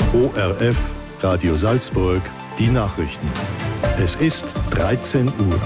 ORF Radio Salzburg, die Nachrichten. Es ist 13 Uhr.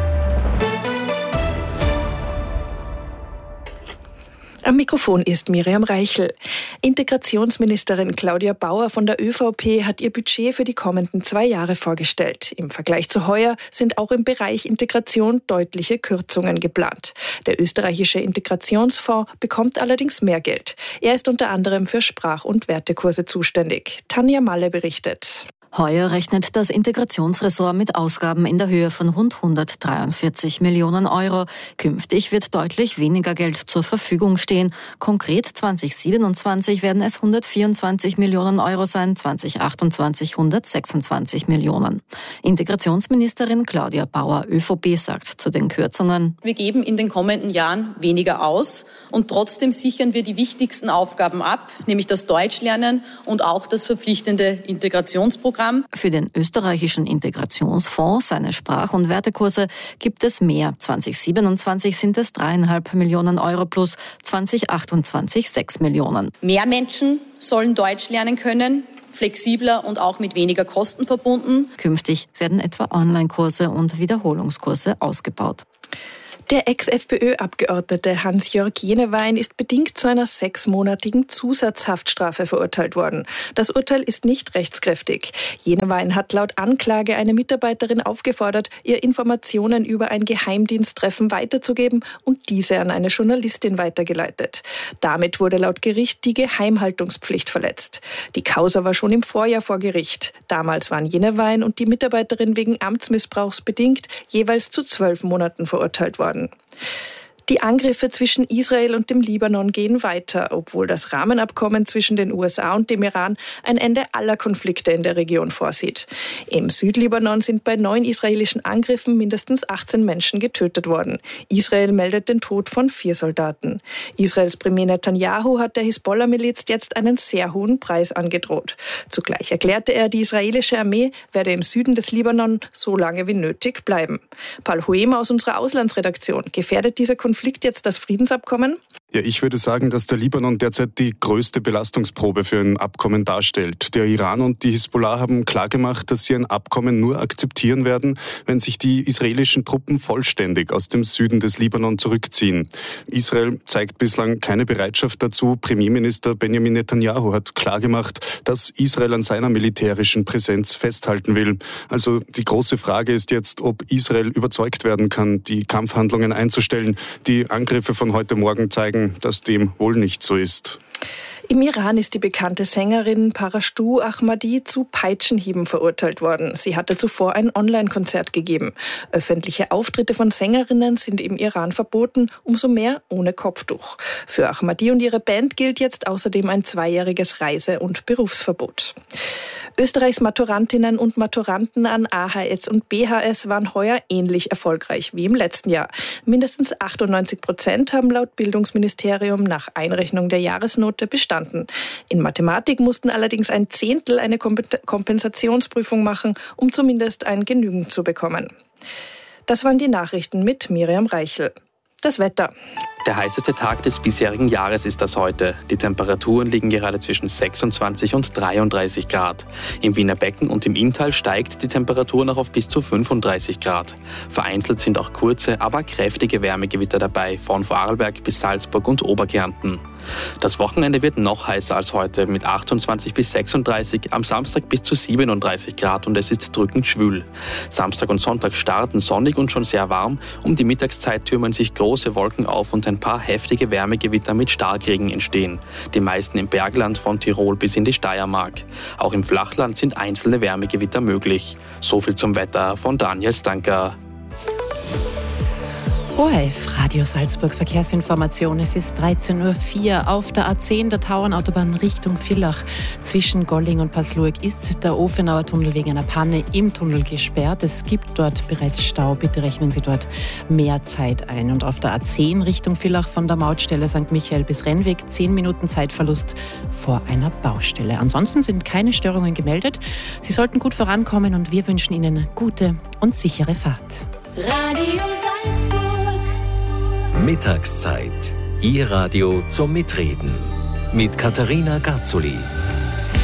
Am Mikrofon ist Miriam Reichel. Integrationsministerin Claudia Bauer von der ÖVP hat ihr Budget für die kommenden 2 Jahre vorgestellt. Im Vergleich zu heuer sind auch im Bereich Integration deutliche Kürzungen geplant. Der österreichische Integrationsfonds bekommt allerdings mehr Geld. Er ist unter anderem für Sprach- und Wertekurse zuständig. Tanja Malle berichtet. Heuer rechnet das Integrationsressort mit Ausgaben in der Höhe von rund 143 Millionen Euro. Künftig wird deutlich weniger Geld zur Verfügung stehen. Konkret 2027 werden es 124 Millionen Euro sein, 2028 126 Millionen. Integrationsministerin Claudia Bauer, ÖVP, sagt zu den Kürzungen: Wir geben in den kommenden Jahren weniger aus und trotzdem sichern wir die wichtigsten Aufgaben ab, nämlich das Deutschlernen und auch das verpflichtende Integrationsprogramm. Für den österreichischen Integrationsfonds, seine Sprach- und Wertekurse, gibt es mehr. 2027 sind es 3,5 Millionen Euro plus 2028 6 Millionen. Mehr Menschen sollen Deutsch lernen können, flexibler und auch mit weniger Kosten verbunden. Künftig werden etwa Online-Kurse und Wiederholungskurse ausgebaut. Der Ex-FPÖ-Abgeordnete Hans-Jörg Jenewein ist bedingt zu einer 6-monatigen Zusatzhaftstrafe verurteilt worden. Das Urteil ist nicht rechtskräftig. Jenewein hat laut Anklage eine Mitarbeiterin aufgefordert, ihr Informationen über ein Geheimdiensttreffen weiterzugeben und diese an eine Journalistin weitergeleitet. Damit wurde laut Gericht die Geheimhaltungspflicht verletzt. Die Causa war schon im Vorjahr vor Gericht. Damals waren Jenewein und die Mitarbeiterin wegen Amtsmissbrauchs bedingt jeweils zu 12 Monaten verurteilt worden. Die Angriffe zwischen Israel und dem Libanon gehen weiter, obwohl das Rahmenabkommen zwischen den USA und dem Iran ein Ende aller Konflikte in der Region vorsieht. Im Südlibanon sind bei 9 israelischen Angriffen mindestens 18 Menschen getötet worden. Israel meldet den Tod von 4 Soldaten. Israels Premier Netanyahu hat der Hisbollah-Miliz jetzt einen sehr hohen Preis angedroht. Zugleich erklärte er, die israelische Armee werde im Süden des Libanon so lange wie nötig bleiben. Paul Huema aus unserer Auslandsredaktion: Gefährdet dieser Konflikt jetzt das Friedensabkommen? Ja, ich würde sagen, dass der Libanon derzeit die größte Belastungsprobe für ein Abkommen darstellt. Der Iran und die Hisbollah haben klargemacht, dass sie ein Abkommen nur akzeptieren werden, wenn sich die israelischen Truppen vollständig aus dem Süden des Libanon zurückziehen. Israel zeigt bislang keine Bereitschaft dazu. Premierminister Benjamin Netanyahu hat klargemacht, dass Israel an seiner militärischen Präsenz festhalten will. Also die große Frage ist jetzt, ob Israel überzeugt werden kann, die Kampfhandlungen einzustellen. Die Angriffe von heute Morgen zeigen, dass dem wohl nicht so ist. Im Iran ist die bekannte Sängerin Parashtu Ahmadi zu Peitschenhieben verurteilt worden. Sie hatte zuvor ein Online-Konzert gegeben. Öffentliche Auftritte von Sängerinnen sind im Iran verboten, umso mehr ohne Kopftuch. Für Ahmadi und ihre Band gilt jetzt außerdem ein 2-jähriges Reise- und Berufsverbot. Österreichs Maturantinnen und Maturanten an AHS und BHS waren heuer ähnlich erfolgreich wie im letzten Jahr. Mindestens 98% haben laut Bildungsministerium nach Einrechnung der Jahresnote bestanden. In Mathematik mussten allerdings ein Zehntel eine Kompensationsprüfung machen, um zumindest ein Genügend zu bekommen. Das waren die Nachrichten mit Miriam Reichel. Das Wetter. Der heißeste Tag des bisherigen Jahres ist das heute. Die Temperaturen liegen gerade zwischen 26 und 33 Grad. Im Wiener Becken und im Inntal steigt die Temperatur noch auf bis zu 35 Grad. Vereinzelt sind auch kurze, aber kräftige Wärmegewitter dabei, von Vorarlberg bis Salzburg und Oberkärnten. Das Wochenende wird noch heißer als heute mit 28 bis 36, am Samstag bis zu 37 Grad und es ist drückend schwül. Samstag und Sonntag starten sonnig und schon sehr warm. Um die Mittagszeit türmen sich große Wolken auf und ein paar heftige Wärmegewitter mit Starkregen entstehen. Die meisten im Bergland von Tirol bis in die Steiermark. Auch im Flachland sind einzelne Wärmegewitter möglich. So viel zum Wetter von Daniel Stanker. ORF Radio Salzburg Verkehrsinformation. Es ist 13:04 Uhr. Auf der A10 der Tauernautobahn Richtung Villach zwischen Golling und Pasluag ist der Ofenauer Tunnel wegen einer Panne im Tunnel gesperrt. Es gibt dort bereits Stau. Bitte rechnen Sie dort mehr Zeit ein. Und auf der A10 Richtung Villach von der Mautstelle St. Michael bis Rennweg 10 Minuten Zeitverlust vor einer Baustelle. Ansonsten sind keine Störungen gemeldet. Sie sollten gut vorankommen und wir wünschen Ihnen gute und sichere Fahrt. Radio Salzburg. Mittagszeit. Ihr Radio zum Mitreden. Mit Katharina Garzuli.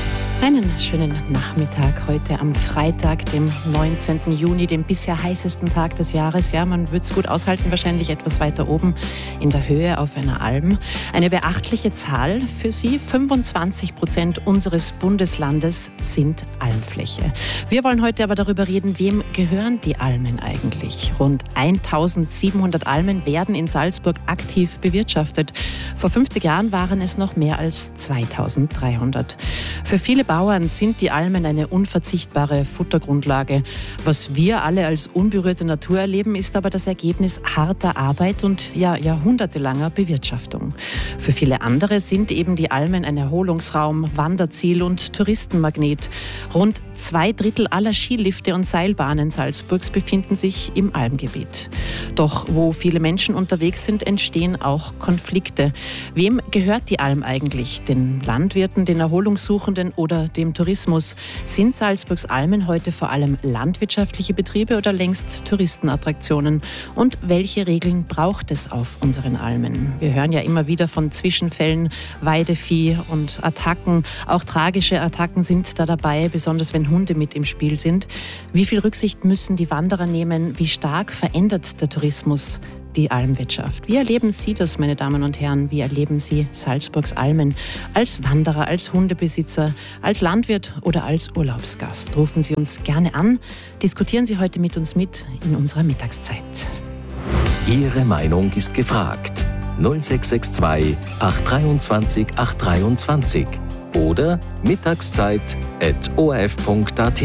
Einen schönen Nachmittag heute am Freitag, dem 19. Juni, dem bisher heißesten Tag des Jahres. Ja, man wird es gut aushalten, wahrscheinlich etwas weiter oben in der Höhe auf einer Alm. Eine beachtliche Zahl für Sie. 25% unseres Bundeslandes sind Almfläche. Wir wollen heute aber darüber reden, wem gehören die Almen eigentlich? Rund 1700 Almen werden in Salzburg aktiv bewirtschaftet. Vor 50 Jahren waren es noch mehr als 2300. Für viele Bauern sind die Almen eine unverzichtbare Futtergrundlage. Was wir alle als unberührte Natur erleben, ist aber das Ergebnis harter Arbeit und jahrhundertelanger Bewirtschaftung. Für viele andere sind eben die Almen ein Erholungsraum, Wanderziel und Touristenmagnet. Rund 2/3 aller Skilifte und Seilbahnen Salzburgs befinden sich im Almgebiet. Doch wo viele Menschen unterwegs sind, entstehen auch Konflikte. Wem gehört die Alm eigentlich? Den Landwirten, den Erholungssuchenden oder dem Tourismus? Sind Salzburgs Almen heute vor allem landwirtschaftliche Betriebe oder längst Touristenattraktionen? Und welche Regeln braucht es auf unseren Almen? Wir hören ja immer wieder von Zwischenfällen, Weidevieh und Attacken. Auch tragische Attacken sind da dabei, besonders wenn Hunde mit im Spiel sind. Wie viel Rücksicht müssen die Wanderer nehmen? Wie stark verändert der Tourismus die Almwirtschaft? Wie erleben Sie das, meine Damen und Herren? Wie erleben Sie Salzburgs Almen? Als Wanderer, als Hundebesitzer, als Landwirt oder als Urlaubsgast? Rufen Sie uns gerne an. Diskutieren Sie heute mit uns mit in unserer Mittagszeit. Ihre Meinung ist gefragt. 0662 823 823 oder mittagszeit@orf.at.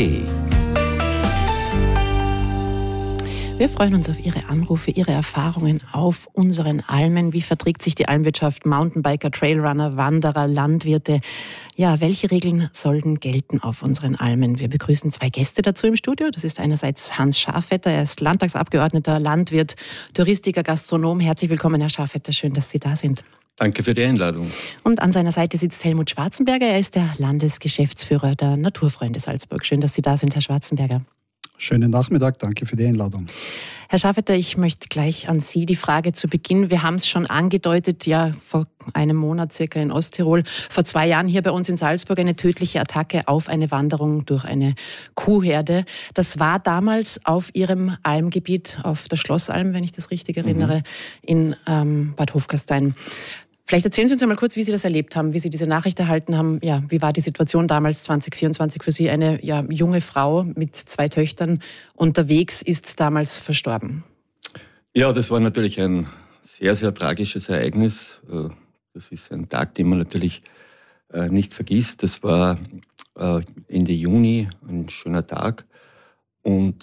Wir freuen uns auf Ihre Anrufe, Ihre Erfahrungen auf unseren Almen. Wie verträgt sich die Almwirtschaft? Mountainbiker, Trailrunner, Wanderer, Landwirte. Ja, welche Regeln sollten gelten auf unseren Almen? Wir begrüßen 2 Gäste dazu im Studio. Das ist einerseits Hans Schafetter. Er ist Landtagsabgeordneter, Landwirt, Touristiker, Gastronom. Herzlich willkommen, Herr Schafetter. Schön, dass Sie da sind. Danke für die Einladung. Und an seiner Seite sitzt Helmut Schwarzenberger. Er ist der Landesgeschäftsführer der Naturfreunde Salzburg. Schön, dass Sie da sind, Herr Schwarzenberger. Schönen Nachmittag, danke für die Einladung. Herr Schafetter, ich möchte gleich an Sie die Frage zu Beginn. Wir haben es schon angedeutet, ja, vor einem Monat circa in Osttirol, vor 2 Jahren hier bei uns in Salzburg eine tödliche Attacke auf eine Wanderung durch eine Kuhherde. Das war damals auf Ihrem Almgebiet, auf der Schlossalm, wenn ich das richtig erinnere, in Bad Hofgastein. Vielleicht erzählen Sie uns einmal kurz, wie Sie das erlebt haben, wie Sie diese Nachricht erhalten haben. Ja, wie war die Situation damals 2024 für Sie? Eine junge Frau mit 2 Töchtern unterwegs ist damals verstorben. Ja, das war natürlich ein sehr, sehr tragisches Ereignis. Das ist ein Tag, den man natürlich nicht vergisst. Das war Ende Juni, ein schöner Tag. Und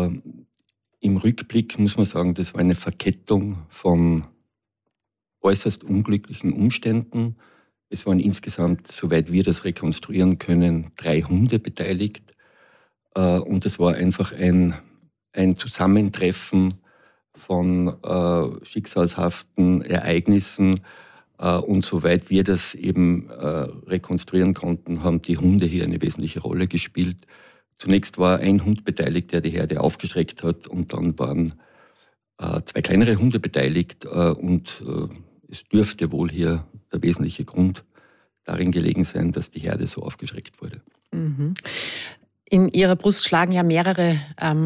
im Rückblick muss man sagen, das war eine Verkettung von äußerst unglücklichen Umständen. Es waren insgesamt, soweit wir das rekonstruieren können, 3 Hunde beteiligt. Und es war einfach ein Zusammentreffen von schicksalshaften Ereignissen. Und soweit wir das eben rekonstruieren konnten, haben die Hunde hier eine wesentliche Rolle gespielt. Zunächst war ein Hund beteiligt, der die Herde aufgeschreckt hat. Und dann waren 2 kleinere Hunde beteiligt. Und es dürfte wohl hier der wesentliche Grund darin gelegen sein, dass die Herde so aufgeschreckt wurde. In Ihrer Brust schlagen ja mehrere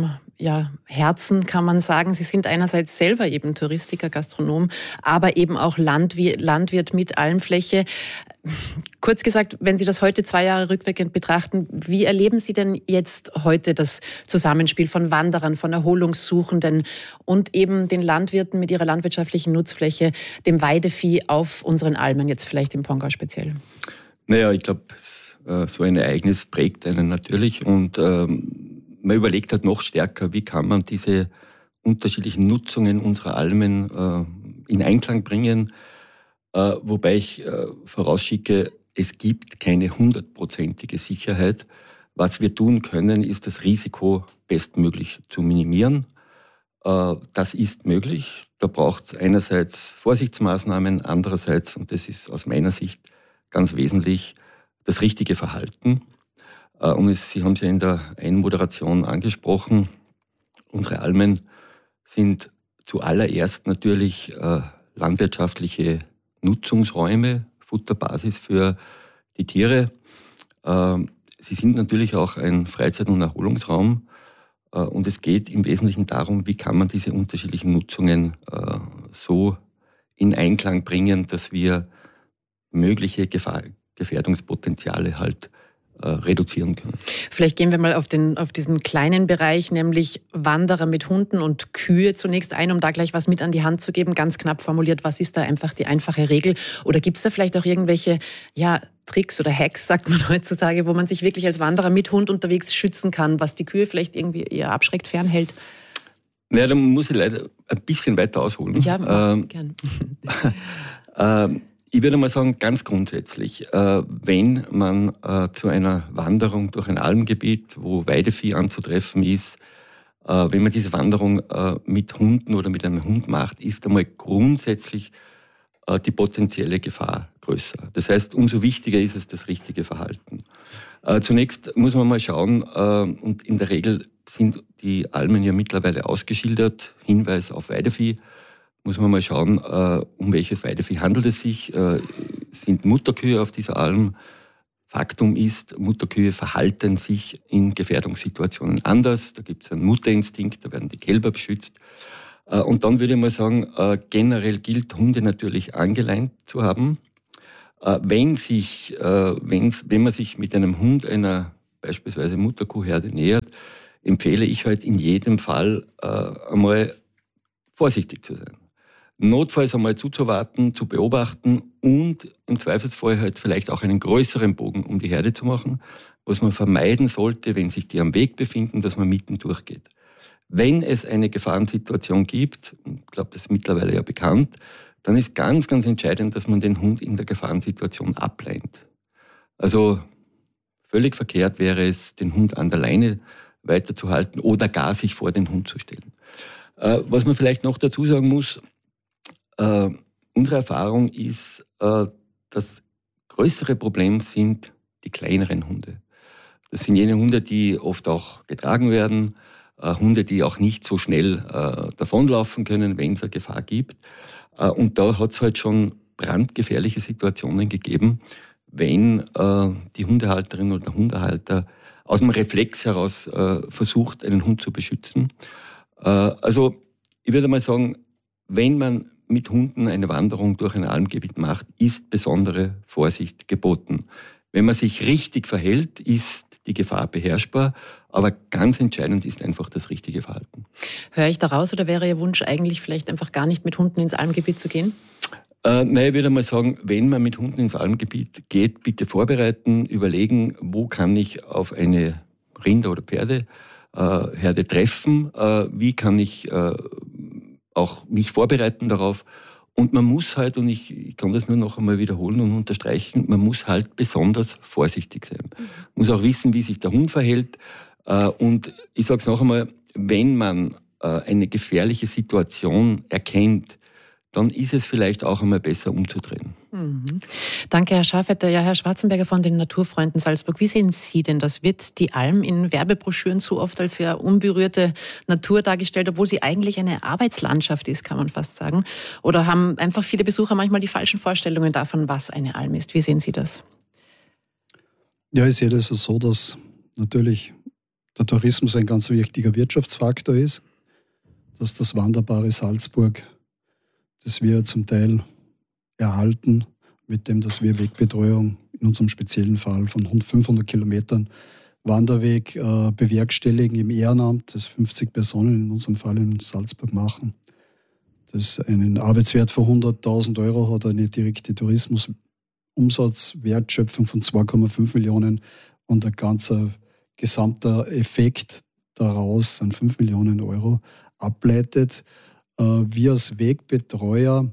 Herzen, kann man sagen. Sie sind einerseits selber eben Touristiker, Gastronom, aber eben auch Landwirt mit Almfläche. Kurz gesagt, wenn Sie das heute 2 Jahre rückwirkend betrachten, wie erleben Sie denn jetzt heute das Zusammenspiel von Wanderern, von Erholungssuchenden und eben den Landwirten mit ihrer landwirtschaftlichen Nutzfläche, dem Weidevieh auf unseren Almen, jetzt vielleicht im Pongau speziell? Naja, ich glaube, so ein Ereignis prägt einen natürlich und man überlegt halt noch stärker, wie kann man diese unterschiedlichen Nutzungen unserer Almen in Einklang bringen. Wobei ich vorausschicke, es gibt keine 100%ige Sicherheit. Was wir tun können, ist das Risiko bestmöglich zu minimieren. Das ist möglich. Da braucht es einerseits Vorsichtsmaßnahmen, andererseits, und das ist aus meiner Sicht ganz wesentlich, das richtige Verhalten. Und Sie haben es ja in der Einmoderation angesprochen, unsere Almen sind zuallererst natürlich landwirtschaftliche Nutzungsräume, Futterbasis für die Tiere. sie sind natürlich auch ein Freizeit- und Erholungsraum. Und es geht im Wesentlichen darum, wie kann man diese unterschiedlichen Nutzungen so in Einklang bringen, dass wir mögliche Gefährdungspotenziale halt reduzieren können. Vielleicht gehen wir mal auf diesen kleinen Bereich, nämlich Wanderer mit Hunden und Kühe zunächst ein, um da gleich was mit an die Hand zu geben. Ganz knapp formuliert, was ist da einfach die einfache Regel? Oder gibt es da vielleicht auch irgendwelche Tricks oder Hacks, sagt man heutzutage, wo man sich wirklich als Wanderer mit Hund unterwegs schützen kann, was die Kühe vielleicht irgendwie eher abschreckt, fernhält? Naja, da muss ich leider ein bisschen weiter ausholen. Ja, gern. Ich würde mal sagen, ganz grundsätzlich, wenn man zu einer Wanderung durch ein Almgebiet, wo Weidevieh anzutreffen ist, wenn man diese Wanderung mit Hunden oder mit einem Hund macht, ist einmal grundsätzlich die potenzielle Gefahr größer. Das heißt, umso wichtiger ist es das richtige Verhalten. Zunächst muss man mal schauen, und in der Regel sind die Almen ja mittlerweile ausgeschildert, Hinweis auf Weidevieh. Muss man mal schauen, um welches Weidevieh handelt es sich. Sind Mutterkühe auf dieser Alm? Faktum ist, Mutterkühe verhalten sich in Gefährdungssituationen anders. Da gibt es einen Mutterinstinkt, da werden die Kälber beschützt. Und dann würde ich mal sagen, generell gilt, Hunde natürlich angeleint zu haben. Wenn man sich mit einem Hund einer beispielsweise Mutterkuhherde nähert, empfehle ich halt in jedem Fall einmal vorsichtig zu sein. Notfalls einmal zuzuwarten, zu beobachten und im Zweifelsfall halt vielleicht auch einen größeren Bogen um die Herde zu machen, was man vermeiden sollte, wenn sich die am Weg befinden, dass man mitten durchgeht. Wenn es eine Gefahrensituation gibt, ich glaube, das ist mittlerweile ja bekannt, dann ist ganz, ganz entscheidend, dass man den Hund in der Gefahrensituation ableint. Also völlig verkehrt wäre es, den Hund an der Leine weiterzuhalten oder gar sich vor den Hund zu stellen. Was man vielleicht noch dazu sagen muss, unsere Erfahrung ist, das größere Problem sind die kleineren Hunde. Das sind jene Hunde, die oft auch getragen werden, Hunde, die auch nicht so schnell davonlaufen können, wenn es eine Gefahr gibt. Und da hat es halt schon brandgefährliche Situationen gegeben, wenn die Hundehalterin oder der Hundehalter aus dem Reflex heraus versucht, einen Hund zu beschützen. Also ich würde mal sagen, wenn man mit Hunden eine Wanderung durch ein Almgebiet macht, ist besondere Vorsicht geboten. Wenn man sich richtig verhält, ist die Gefahr beherrschbar, aber ganz entscheidend ist einfach das richtige Verhalten. Höre ich da raus oder wäre Ihr Wunsch eigentlich vielleicht einfach gar nicht mit Hunden ins Almgebiet zu gehen? Nein, ich würde mal sagen, wenn man mit Hunden ins Almgebiet geht, bitte vorbereiten, überlegen, wo kann ich auf eine Rinder- oder Pferdeherde treffen, wie kann ich auch mich vorbereiten darauf. Und man muss halt, und ich kann das nur noch einmal wiederholen und unterstreichen, man muss halt besonders vorsichtig sein. Man muss auch wissen, wie sich der Hund verhält. Und ich sage es noch einmal, wenn man eine gefährliche Situation erkennt, dann ist es vielleicht auch einmal besser umzudrehen. Mhm. Danke, Herr Schafetter. Ja, Herr Schwarzenberger von den Naturfreunden Salzburg, wie sehen Sie denn das? Wird die Alm in Werbebroschüren zu oft als ja unberührte Natur dargestellt, obwohl sie eigentlich eine Arbeitslandschaft ist, kann man fast sagen? Oder haben einfach viele Besucher manchmal die falschen Vorstellungen davon, was eine Alm ist? Wie sehen Sie das? Ja, ich sehe das so, dass natürlich der Tourismus ein ganz wichtiger Wirtschaftsfaktor ist, dass das wanderbare Salzburg, das wir zum Teil erhalten, mit dem, dass wir Wegbetreuung in unserem speziellen Fall von rund 500 Kilometern Wanderweg bewerkstelligen im Ehrenamt, das 50 Personen in unserem Fall in Salzburg machen. Das einen Arbeitswert von 100.000 Euro hat, eine direkte Tourismusumsatzwertschöpfung von 2,5 Millionen und ein ganzer gesamter Effekt daraus an 5 Millionen Euro ableitet. Wir als Wegbetreuer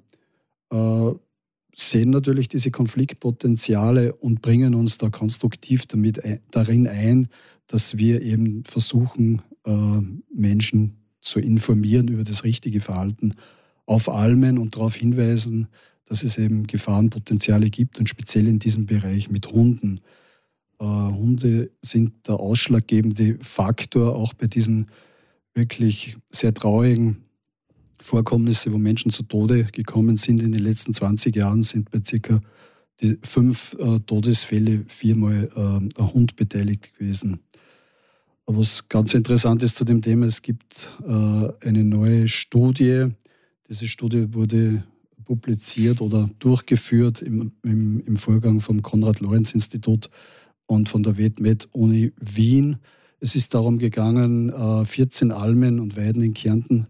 sehen natürlich diese Konfliktpotenziale und bringen uns da konstruktiv darin ein, dass wir eben versuchen, Menschen zu informieren über das richtige Verhalten auf Almen und darauf hinweisen, dass es eben Gefahrenpotenziale gibt und speziell in diesem Bereich mit Hunden. Hunde sind der ausschlaggebende Faktor auch bei diesen wirklich sehr traurigen Vorkommnisse, wo Menschen zu Tode gekommen sind in den letzten 20 Jahren, sind bei ca. die 5 Todesfälle 4-mal ein Hund beteiligt gewesen. Aber was ganz interessant ist zu dem Thema, es gibt eine neue Studie. Diese Studie wurde publiziert oder durchgeführt im Vorgang vom Konrad-Lorenz-Institut und von der WetMed-Uni Wien. Es ist darum gegangen, 14 Almen und Weiden in Kärnten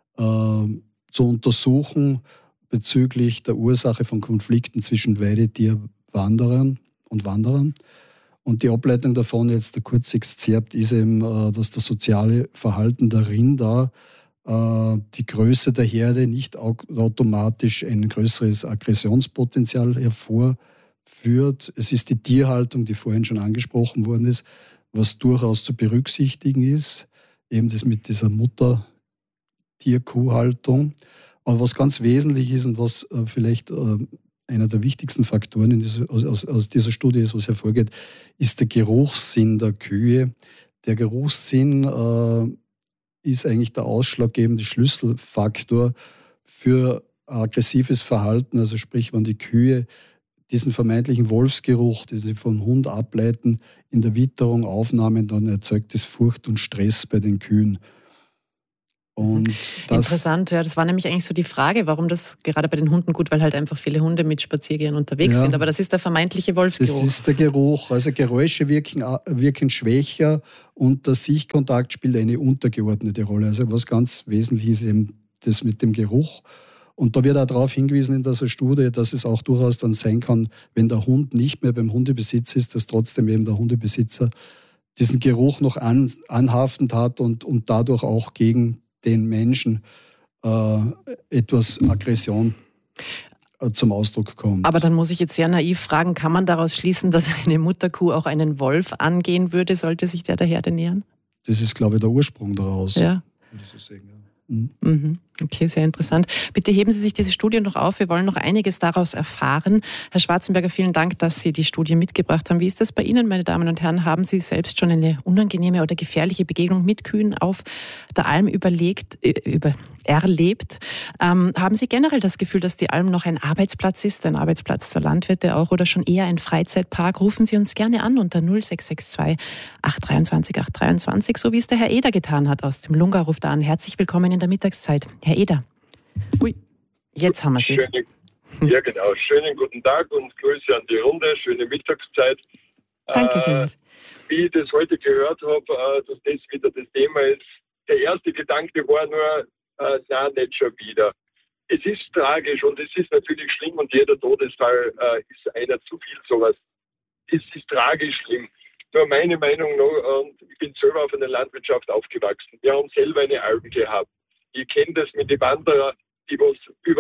zu untersuchen bezüglich der Ursache von Konflikten zwischen Weidetierwanderern und Wanderern. Und die Ableitung davon, jetzt der Kurzexzerpt, ist eben, dass das soziale Verhalten der Rinder die Größe der Herde nicht automatisch ein größeres Aggressionspotenzial hervorführt. Es ist die Tierhaltung, die vorhin schon angesprochen worden ist, was durchaus zu berücksichtigen ist, eben das mit dieser Muttertier-Kuhhaltung. Aber was ganz wesentlich ist und was vielleicht einer der wichtigsten Faktoren aus dieser Studie ist, was hervorgeht, ist der Geruchssinn der Kühe. Der Geruchssinn ist eigentlich der ausschlaggebende Schlüsselfaktor für aggressives Verhalten. Also sprich, wenn die Kühe diesen vermeintlichen Wolfsgeruch, den sie vom Hund ableiten, in der Witterung aufnahmen, dann erzeugt es Furcht und Stress bei den Kühen. Und interessant, ja, das war nämlich eigentlich so die Frage, warum das gerade bei den Hunden gut, weil halt einfach viele Hunde mit Spaziergehern unterwegs sind, aber das ist der vermeintliche Wolfsgeruch. Das ist der Geruch, also Geräusche wirken schwächer und der Sichtkontakt spielt eine untergeordnete Rolle. Also was ganz wesentlich ist eben das mit dem Geruch. Und da wird auch darauf hingewiesen in dieser Studie, dass es auch durchaus dann sein kann, wenn der Hund nicht mehr beim Hundebesitzer ist, dass trotzdem eben der Hundebesitzer diesen Geruch noch anhaftend hat und dadurch auch gegen den Menschen etwas Aggression zum Ausdruck kommt. Aber dann muss ich jetzt sehr naiv fragen, kann man daraus schließen, dass eine Mutterkuh auch einen Wolf angehen würde, sollte sich der Herde nähern? Das ist, glaube ich, der Ursprung daraus. Ja. Würde ich so sagen, ja. Okay, sehr interessant. Bitte heben Sie sich diese Studie noch auf. Wir wollen noch einiges daraus erfahren. Herr Schwarzenberger, vielen Dank, dass Sie die Studie mitgebracht haben. Wie ist das bei Ihnen, meine Damen und Herren? Haben Sie selbst schon eine unangenehme oder gefährliche Begegnung mit Kühen auf der Alm erlebt? Haben Sie generell das Gefühl, dass die Alm noch ein Arbeitsplatz ist, ein Arbeitsplatz der Landwirte auch oder schon eher ein Freizeitpark? Rufen Sie uns gerne an unter 0662 823 823, so wie es der Herr Eder getan hat aus dem Lunga, ruft an. Herzlich willkommen in der Mittagszeit. Herr Eder. Ui, jetzt haben wir Sie. Ja, genau. Schönen guten Tag und Grüße an die Runde. Schöne Mittagszeit. Danke vielmals. Wie ich das heute gehört habe, dass das wieder das Thema ist, der erste Gedanke war nur, nein, nicht schon wieder. Es ist tragisch und es ist natürlich schlimm und jeder Todesfall ist einer zu viel sowas. Es ist tragisch schlimm. Nur meine Meinung noch, ich bin selber auf einer Landwirtschaft aufgewachsen. Wir haben selber eine Alm gehabt. Ich kenne das mit den Wanderern, die was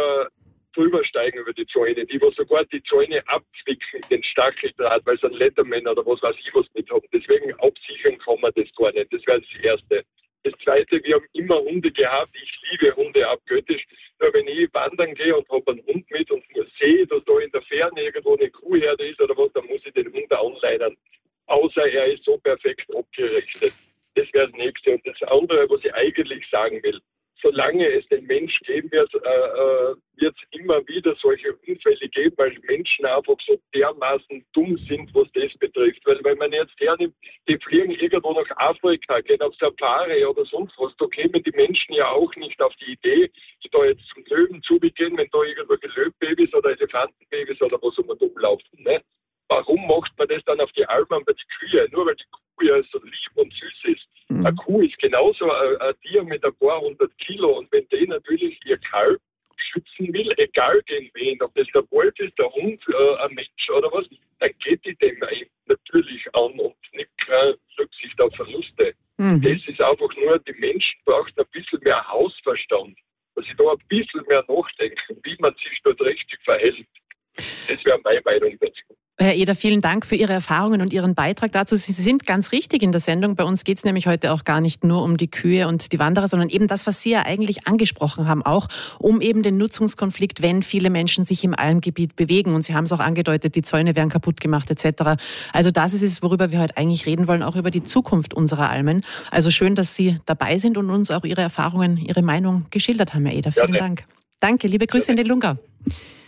drüber steigen über die Zäune, die was sogar die Zäune abzwicken, den Stacheldraht, weil sie einen Letterman oder was weiß ich was mit haben. Deswegen absichern kann man das gar nicht. Das wäre das Erste. Das Zweite, wir haben immer Hunde gehabt. Ich liebe Hunde abgöttisch. Nur wenn ich wandern gehe und habe einen Hund mit und sehe, dass da in der Ferne irgendwo eine Kuhherde ist oder was, dann muss ich den Hund anleinen. Außer er ist so perfekt abgerichtet. Das wäre das Nächste. Und das andere, was ich eigentlich sagen will, solange es den Mensch geben wird, wird es immer wieder solche Unfälle geben, weil Menschen einfach so dermaßen dumm sind, was das betrifft. Weil wenn man jetzt hernimmt, die fliegen irgendwo nach Afrika, gehen auf Safari oder sonst was, da kämen die Menschen ja auch nicht auf die Idee, die da jetzt zum Löwen zubegehen, wenn da irgendwelche Löwenbabys oder Elefantenbabys oder was immer da rumlaufen. Ne? Warum macht man das dann auf die Almen bei den Kühen? Nur weil die Kuh ja so lieb und süß ist. Eine Kuh ist genauso ein Tier mit ein paar 100 Kilo und wenn die natürlich ihr Kalb schützen will, egal gegen wen, ob das der Wolf ist, der Hund, ein Mensch oder was, dann geht die dem natürlich an und nimmt keine Rücksicht auf Verluste. Das ist einfach nur, die Menschen brauchen ein bisschen mehr Hausverstand, dass sie da ein bisschen mehr nachdenken, wie man sich dort richtig verhält. Das wäre meine Meinung dazu. Herr Eder, vielen Dank für Ihre Erfahrungen und Ihren Beitrag dazu. Sie sind ganz richtig in der Sendung. Bei uns geht es nämlich heute auch gar nicht nur um die Kühe und die Wanderer, sondern eben das, was Sie ja eigentlich angesprochen haben, auch um eben den Nutzungskonflikt, wenn viele Menschen sich im Almgebiet bewegen. Und Sie haben es auch angedeutet, die Zäune werden kaputt gemacht etc. Also das ist es, worüber wir heute eigentlich reden wollen, auch über die Zukunft unserer Almen. Also schön, dass Sie dabei sind und uns auch Ihre Erfahrungen, Ihre Meinung geschildert haben, Herr Eder. Vielen Dank. Danke, liebe Grüße in den Lungau.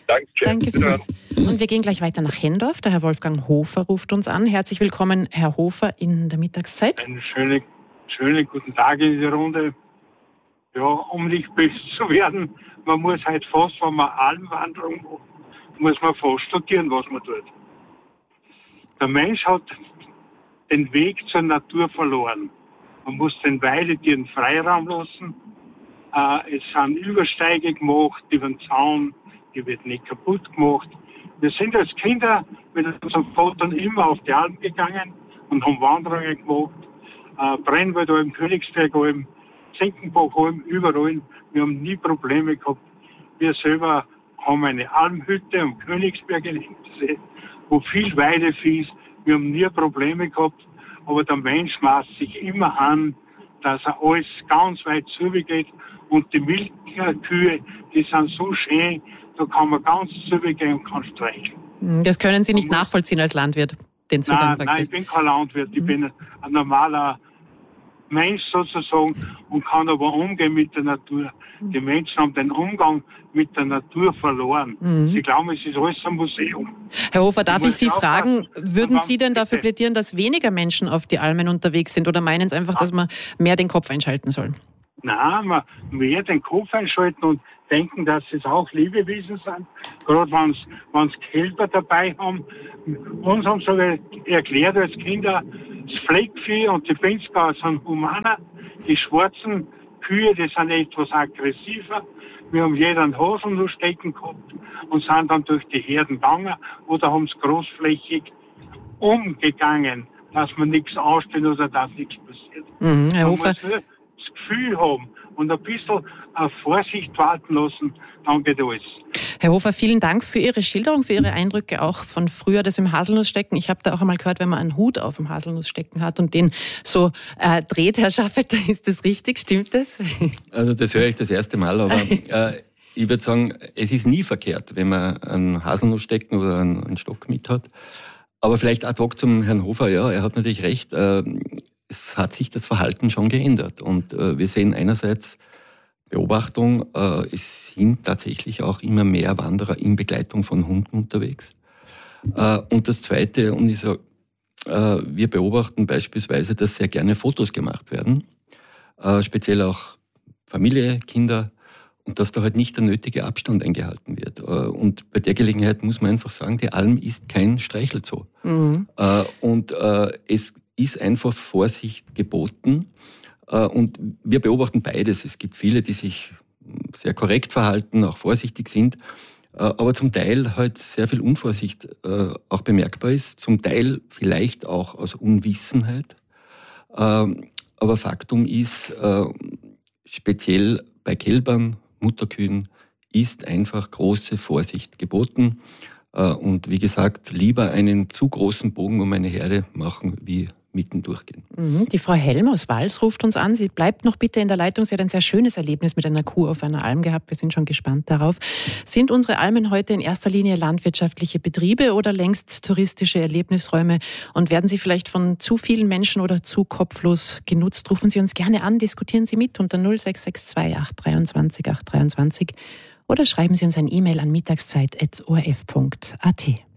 Danke vielmals. Und wir gehen gleich weiter nach Hendorf. Der Herr Wolfgang Hofer ruft uns an. Herzlich willkommen, Herr Hofer, in der Mittagszeit. Einen schönen guten Tag in die Runde. Ja, um nicht besser zu werden, man muss halt fast, wenn man Almwanderung macht, muss man fast studieren, was man tut. Der Mensch hat den Weg zur Natur verloren. Man muss den Weidetieren Freiraum lassen. Es sind Übersteige gemacht über den Zaun, die wird nicht kaputt gemacht. Wir sind als Kinder mit unserem Vater immer auf die Alm gegangen und haben Wanderungen gemacht. Brennwaldalm, Königsbergalm, Zinkenbachalm, überall. Wir haben nie Probleme gehabt. Wir selber haben eine Almhütte am Königsberg in Hintersee, wo viel Weidevieh ist. Wir haben nie Probleme gehabt. Aber der Mensch maßt sich immer an, dass er alles ganz weit zurückgeht. Und die Milchkühe, die sind so schön, da kann man ganz zurückgehen und kann streicheln. Das können Sie nicht nachvollziehen als Landwirt, den Zugang praktisch? Nein, ich bin kein Landwirt. Ich bin ein normaler Mensch sozusagen und kann aber umgehen mit der Natur. Die Menschen haben den Umgang mit der Natur verloren. Sie glauben, es ist alles ein Museum. Herr Hofer, darf ich Sie fragen, würden Sie denn dafür plädieren, dass weniger Menschen auf die Almen unterwegs sind oder meinen Sie einfach, dass man mehr den Kopf einschalten soll? Nein, man mehr den Kopf einschalten und denken, dass es auch Lebewesen sind. Gerade wenn sie Kälber dabei haben. Uns haben sie erklärt als Kinder, das Fleckvieh und die Pinzgauer sind humaner. Die schwarzen Kühe, die sind etwas aggressiver. Wir haben jeder einen Haselnussstecken gehabt und sind dann durch die Herden gegangen oder haben es großflächig umgegangen, dass man nichts aussteht oder dass nichts passiert. Herr Hofer, das Gefühl haben und ein bisschen auf Vorsicht walten lassen, dann geht alles. Herr Hofer, vielen Dank für Ihre Schilderung, für Ihre Eindrücke auch von früher, das im Haselnussstecken. Ich habe da auch einmal gehört, wenn man einen Hut auf dem Haselnussstecken hat und den so dreht, Herr Schaffetter, ist das richtig? Stimmt das? Also das höre ich das erste Mal, aber ich würde sagen, es ist nie verkehrt, wenn man einen Haselnussstecken oder einen Stock mit hat. Aber vielleicht ad hoc zum Herrn Hofer, ja, er hat natürlich recht, es hat sich das Verhalten schon geändert. Und wir sehen einerseits Beobachtung, es sind tatsächlich auch immer mehr Wanderer in Begleitung von Hunden unterwegs. Und das Zweite, und ich sage, wir beobachten beispielsweise, dass sehr gerne Fotos gemacht werden, speziell auch Familie, Kinder, und dass da halt nicht der nötige Abstand eingehalten wird. Und bei der Gelegenheit muss man einfach sagen, die Alm ist kein Streichelzoo. Und es ist einfach Vorsicht geboten. Und wir beobachten beides. Es gibt viele, die sich sehr korrekt verhalten, auch vorsichtig sind, aber zum Teil halt sehr viel Unvorsicht auch bemerkbar ist, zum Teil vielleicht auch aus Unwissenheit. Aber Faktum ist, speziell bei Kälbern, Mutterkühen, ist einfach große Vorsicht geboten. Und wie gesagt, lieber einen zu großen Bogen um eine Herde machen, wie mitten durchgehen. Die Frau Helm aus Wals ruft uns an. Sie bleibt noch bitte in der Leitung. Sie hat ein sehr schönes Erlebnis mit einer Kuh auf einer Alm gehabt. Wir sind schon gespannt darauf. Sind unsere Almen heute in erster Linie landwirtschaftliche Betriebe oder längst touristische Erlebnisräume? Und werden sie vielleicht von zu vielen Menschen oder zu kopflos genutzt? Rufen Sie uns gerne an, diskutieren Sie mit unter 0662 823 823 oder schreiben Sie uns ein E-Mail an mittagszeit@orf.at.